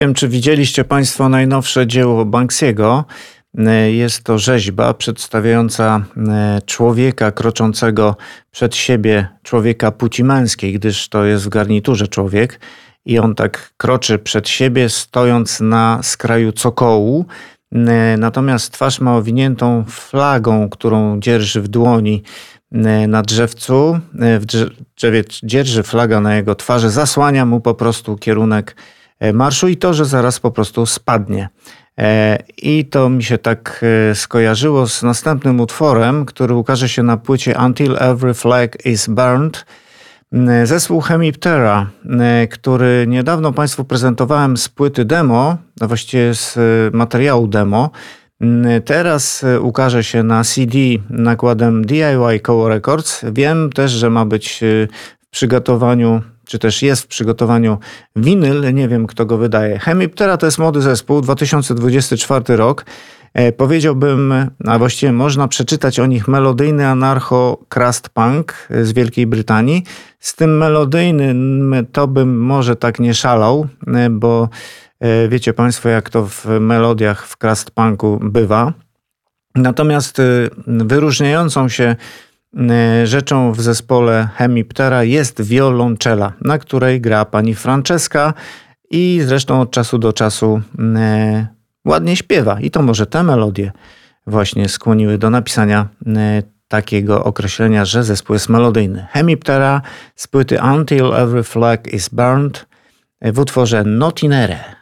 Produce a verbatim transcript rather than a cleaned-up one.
Nie wiem, czy widzieliście Państwo najnowsze dzieło Banksiego. Jest to rzeźba przedstawiająca człowieka kroczącego przed siebie, człowieka płci męskiej, gdyż to jest w garniturze człowiek i on tak kroczy przed siebie, stojąc na skraju cokołu. Natomiast twarz ma owiniętą flagą, którą dzierży w dłoni na drzewcu. W drzewie dzierży flaga na jego twarzy, zasłania mu po prostu kierunek marszu i to, że zaraz po prostu spadnie. I to mi się tak skojarzyło z następnym utworem, który ukaże się na płycie Until Every Flag is Burned. Zespół Hemiptera, który niedawno Państwu prezentowałem z płyty demo, a właściwie z materiału demo. Teraz ukaże się na C D nakładem D I Y Koło Records. Wiem też, że ma być w przygotowaniu, czy też jest w przygotowaniu winyl. Nie wiem, kto go wydaje. Hemiptera to jest młody zespół, dwa tysiące dwudziesty czwarty rok. Powiedziałbym, a właściwie można przeczytać o nich melodyjny anarcho-crust punk z Wielkiej Brytanii. Z tym melodyjnym to bym może tak nie szalał, bo wiecie Państwo, jak to w melodiach w crust punku bywa. Natomiast wyróżniającą się rzeczą w zespole Hemiptera jest wiolonczela, na której gra pani Francesca i zresztą od czasu do czasu ładnie śpiewa. I to może te melodie właśnie skłoniły do napisania takiego określenia, że zespół jest melodyjny. Hemiptera z płyty Until Every Flag is Burned w utworze Notinere.